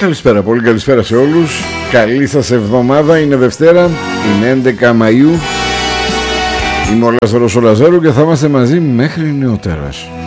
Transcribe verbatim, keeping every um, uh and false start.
Καλησπέρα, πολύ καλησπέρα σε όλους. Καλή σας εβδομάδα, είναι Δευτέρα, είναι έντεκα Μαΐου. Είμαι ο Λάζαρος ο Λαζάρου και θα είμαστε μαζί μέχρι νεοτέρας.